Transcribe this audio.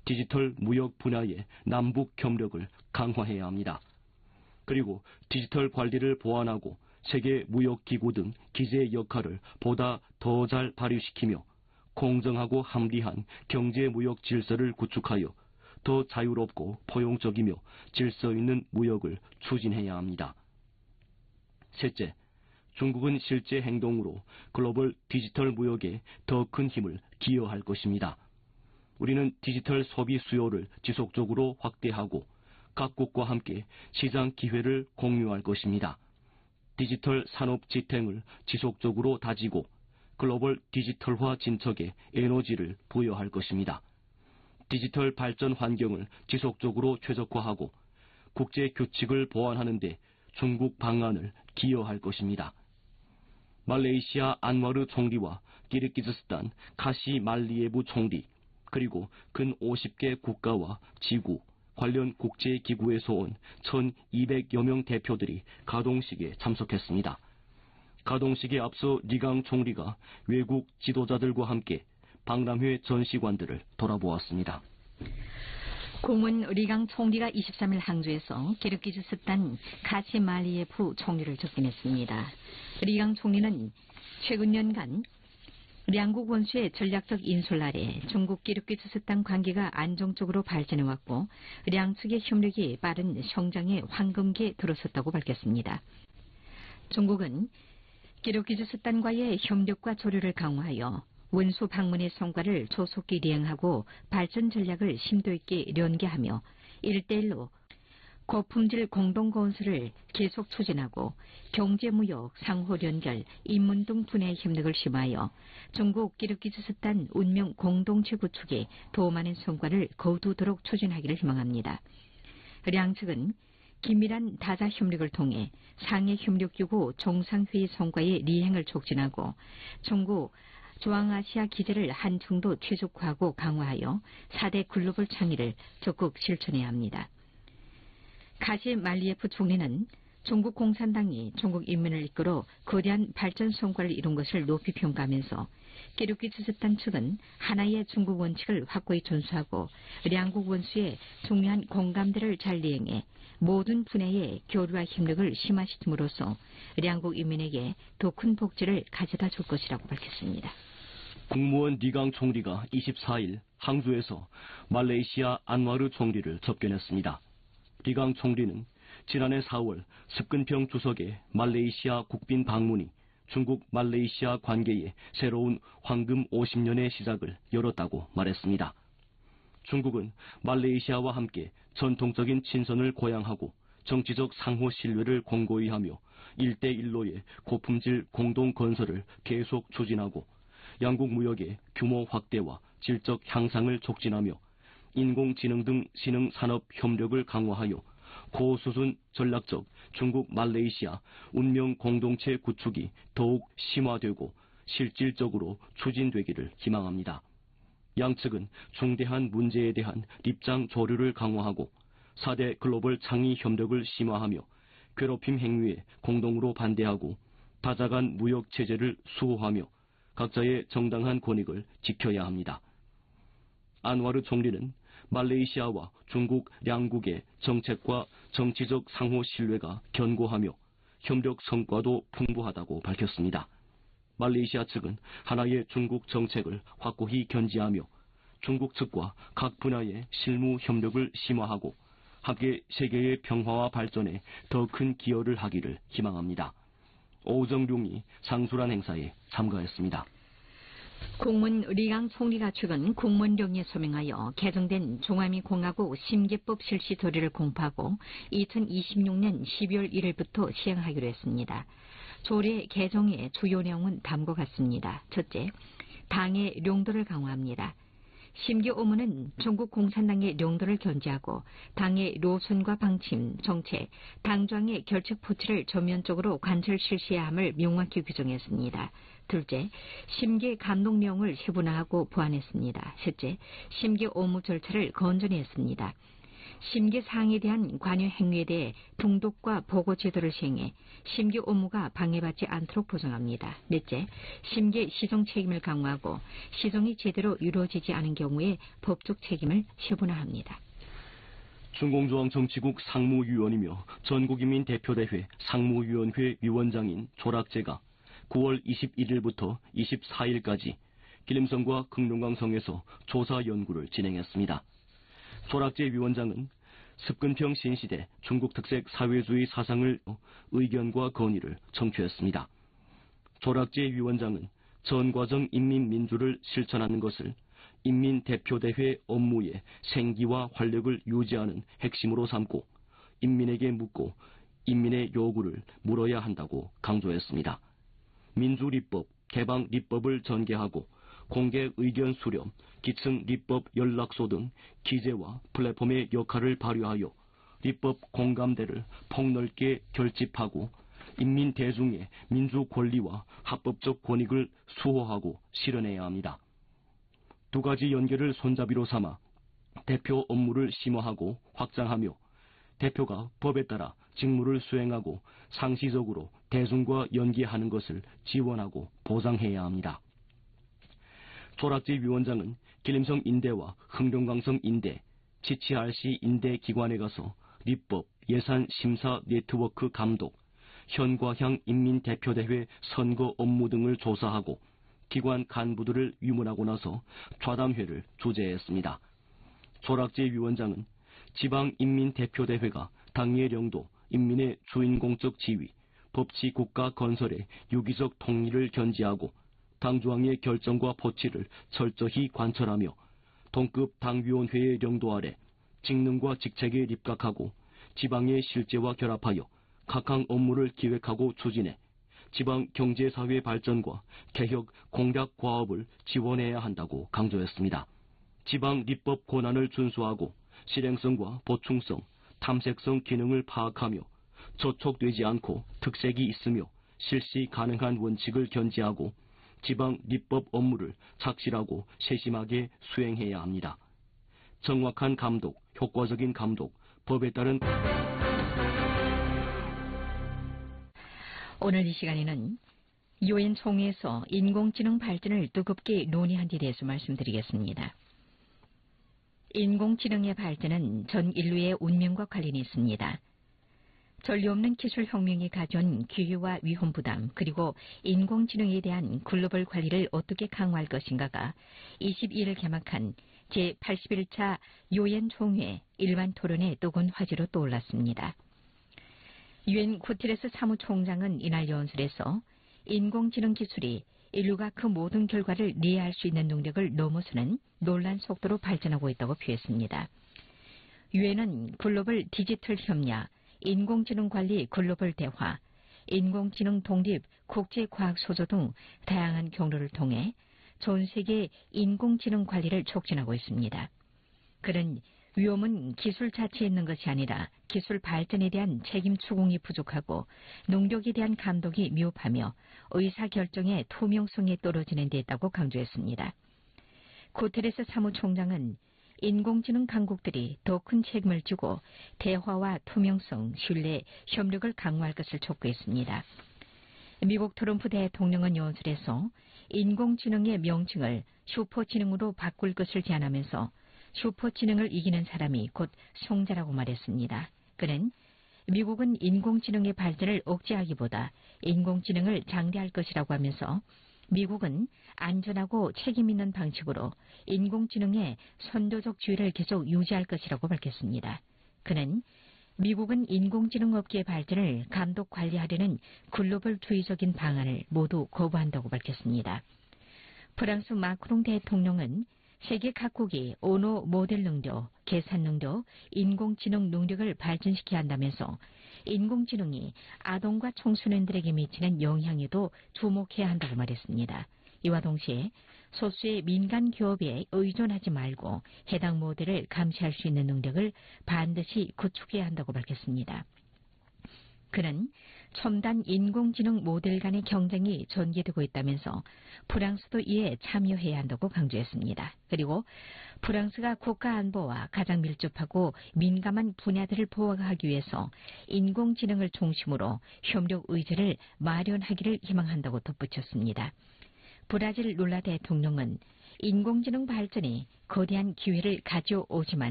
디지털 무역 분야의 남북 협력을 강화해야 합니다. 그리고 디지털 관리를 보완하고 세계 무역기구 등 기재의 역할을 보다 더 잘 발휘시키며 공정하고 합리한 경제무역 질서를 구축하여 더 자유롭고 포용적이며 질서 있는 무역을 추진해야 합니다. 셋째, 중국은 실제 행동으로 글로벌 디지털 무역에 더 큰 힘을 기여할 것입니다. 우리는 디지털 소비 수요를 지속적으로 확대하고 각국과 함께 시장 기회를 공유할 것입니다. 디지털 산업 지탱을 지속적으로 다지고 글로벌 디지털화 진척에 에너지를 부여할 것입니다. 디지털 발전 환경을 지속적으로 최적화하고 국제 규칙을 보완하는 데 중국 방안을 기여할 것입니다. 말레이시아 안와르 총리와 키르기즈스탄 카시 말리예브 총리, 그리고 근 50개 국가와 지구, 관련 국제기구에서 온 1200여 명 대표들이 가동식에 참석했습니다. 가동식에 앞서 리강 총리가 외국 지도자들과 함께 박람회 전시관들을 돌아보았습니다. 공문 리강 총리가 23일 항저에서 키르기즈스탄 카시말리예프 총리를 접견했습니다. 리강 총리는 최근 년간 양국 원수의 전략적 인솔 아래 중국 키르기즈스탄 관계가 안정적으로 발전해왔고 양측의 협력이 빠른 성장의 황금기에 들어섰다고 밝혔습니다. 중국은 키르기즈스탄과의 협력과 조류를 강화하여 원수 방문의 성과를 조속히 이행하고 발전 전략을 심도 있게 연계하며 1대1로 고품질 공동건설을 계속 추진하고 경제무역, 상호 연결, 인문 등 분야의 협력을 심화하여 중국 키르기즈스탄 운명 공동체 구축에 더 많은 성과를 거두도록 추진하기를 희망합니다. 양측은 긴밀한 다자 협력을 통해 상해 협력기구 정상회의 성과의 리행을 촉진하고 중국 중앙아시아 기제를 한층도 최적화하고 강화하여 4대 글로벌 창의를 적극 실천해야 합니다. 카시 말리예프 총리는 중국 공산당이 중국 인민을 이끌어 거대한 발전 성과를 이룬 것을 높이 평가하면서 키르기즈스탄 측은 하나의 중국 원칙을 확고히 준수하고 양국 원수의 중요한 공감대를 잘 이행해 모든 분야의 교류와 협력을 심화시킴으로써 양국 인민에게 더 큰 복지를 가져다 줄 것이라고 밝혔습니다. 국무원 리강 총리가 24일 항저에서 말레이시아 안와르 총리를 접견했습니다. 리강 총리는 지난해 4월 습근평 주석의 말레이시아 국빈 방문이 중국 말레이시아 관계의 새로운 황금 50년의 시작을 열었다고 말했습니다. 중국은 말레이시아와 함께 전통적인 친선을 고양하고 정치적 상호 신뢰를 공고히 하며 1대1로의 고품질 공동 건설을 계속 추진하고 양국 무역의 규모 확대와 질적 향상을 촉진하며 인공지능 등 신흥 산업 협력을 강화하여 고수준 전략적 중국 말레이시아 운명 공동체 구축이 더욱 심화되고 실질적으로 추진되기를 희망합니다. 양측은 중대한 문제에 대한 입장 조류를 강화하고 4대 글로벌 창의 협력을 심화하며 괴롭힘 행위에 공동으로 반대하고 다자간 무역 체제를 수호하며 각자의 정당한 권익을 지켜야 합니다. 안와르 총리는 말레이시아와 중국 양국의 정책과 정치적 상호 신뢰가 견고하며 협력 성과도 풍부하다고 밝혔습니다. 말레이시아 측은 하나의 중국 정책을 확고히 견지하며 중국 측과 각 분야의 실무 협력을 심화하고 함께 세계의 평화와 발전에 더 큰 기여를 하기를 희망합니다. 오정룡이 상술한 행사에 참가했습니다. 공문 리강 총리가 최근 공문령에 서명하여 개정된 중화민공화국 심계법 실시 도리를 공포하고 2026년 12월 1일부터 시행하기로 했습니다. 조례 개정의 주요 내용은 다음과 같습니다. 첫째, 당의 령도를 강화합니다. 심기오문은 중국 공산당의 령도를 견제하고 당의 노선과 방침, 정책, 당정의 결책 포치를 전면적으로 관철 실시해야 함을 명확히 규정했습니다. 둘째, 심기 감독 내용을 세분화하고 보완했습니다. 셋째, 심기 오무 절차를 건전히 했습니다. 심계사항에 대한 관여 행위에 대해 등독과 보고 제도를 시행해 심계 업무가 방해받지 않도록 보장합니다. 넷째, 심계 시정 책임을 강화하고 시정이 제대로 이루어지지 않은 경우에 법적 책임을 세분화합니다. 중공조항정치국 상무위원이며 전국인민 대표대회 상무위원회 위원장인 조락제가 9월 21일부터 24일까지 기림성과 극룡강성에서 조사 연구를 진행했습니다. 조락제 위원장은 습근평 신시대 중국 특색 사회주의 사상을 의견과 건의를 청취했습니다. 조락제 위원장은 전 과정 인민민주를 실천하는 것을 인민대표대회 업무의 생기와 활력을 유지하는 핵심으로 삼고 인민에게 묻고 인민의 요구를 물어야 한다고 강조했습니다. 민주리법, 개방리법을 전개하고 공개 의견 수렴, 기층 리법 연락소 등 기재와 플랫폼의 역할을 발휘하여 리법 공감대를 폭넓게 결집하고 인민 대중의 민주 권리와 합법적 권익을 수호하고 실현해야 합니다. 두 가지 연계를 손잡이로 삼아 대표 업무를 심화하고 확장하며 대표가 법에 따라 직무를 수행하고 상시적으로 대중과 연계하는 것을 지원하고 보장해야 합니다. 조락제 위원장은 기림성 인대와 흥룡강성 인대, GCRC 인대 기관에 가서立법, 예산 심사 네트워크 감독, 현과향 인민대표대회 선거 업무 등을 조사하고 기관 간부들을 위문하고 나서 좌담회를 주재했습니다. 조락제 위원장은 지방인민대표대회가 당의領土, 인민의 주인공적 지위, 법치 국가 건설의 유기적 통일을 견지하고 당중앙의 결정과 법치를 철저히 관철하며 동급 당위원회의領土 아래 직능과 직책에 입각하고 지방의 실제와 결합하여 각항 업무를 기획하고 추진해 지방 경제사회 발전과 개혁 공략 과업을 지원해야 한다고 강조했습니다. 지방立법 권한을 준수하고 실행성과 보충성, 탐색성 기능을 파악하며 저촉되지 않고 특색이 있으며 실시 가능한 원칙을 견지하고 지방立법 업무를 착실하고 세심하게 수행해야 합니다. 정확한 감독, 효과적인 감독, 법에 따른 오늘 이 시간에는 유엔 총회에서 인공지능 발전을 뜨겁게 논의한 데 대해서 말씀드리겠습니다. 인공지능의 발전은 전 인류의 운명과 관련이 있습니다. 전례 없는 기술혁명이 가져온 기회와 위험 부담 그리고 인공지능에 대한 글로벌 관리를 어떻게 강화할 것인가가 22일 개막한 제81차 유엔 총회 일반 토론의 뜨거운 화제로 떠올랐습니다. 유엔 구테레스 사무총장은 이날 연설에서 인공지능 기술이 인류가 그 모든 결과를 이해할 수 있는 능력을 넘어서는 놀란 속도로 발전하고 있다고 표했습니다. 유엔은 글로벌 디지털 협력, 인공지능 관리 글로벌 대화, 인공지능 독립 국제과학소조 등 다양한 경로를 통해 전 세계 인공지능 관리를 촉진하고 있습니다. 그는 위험은 기술 자체에 있는 것이 아니라 기술 발전에 대한 책임 추궁이 부족하고 능력에 대한 감독이 미흡하며 의사결정의 투명성이 떨어지는 데 있다고 강조했습니다. 구테레스 사무총장은 인공지능 강국들이 더 큰 책임을 지고 대화와 투명성, 신뢰, 협력을 강화할 것을 촉구했습니다. 미국 트럼프 대통령은 연설에서 인공지능의 명칭을 슈퍼지능으로 바꿀 것을 제안하면서 슈퍼지능을 이기는 사람이 곧 승자라고 말했습니다. 그는 미국은 인공지능의 발전을 억제하기보다 인공지능을 장려할 것이라고 하면서 미국은 안전하고 책임있는 방식으로 인공지능의 선도적 지위를 계속 유지할 것이라고 밝혔습니다. 그는 미국은 인공지능 업계의 발전을 감독 관리하려는 글로벌주의적인 방안을 모두 거부한다고 밝혔습니다. 프랑스 마크롱 대통령은 세계 각국이 언어 모델 능력, 계산 능력, 인공지능 능력을 발전시켜야 한다면서 인공지능이 아동과 청소년들에게 미치는 영향에도 주목해야 한다고 말했습니다. 이와 동시에 소수의 민간 기업에 의존하지 말고 해당 모델을 감시할 수 있는 능력을 반드시 구축해야 한다고 밝혔습니다. 그는 첨단 인공지능 모델 간의 경쟁이 전개되고 있다면서 프랑스도 이에 참여해야 한다고 강조했습니다. 그리고 프랑스가 국가 안보와 가장 밀접하고 민감한 분야들을 보호하기 위해서 인공지능을 중심으로 협력 의제를 마련하기를 희망한다고 덧붙였습니다. 브라질 룰라 대통령은 인공지능 발전이 거대한 기회를 가져오지만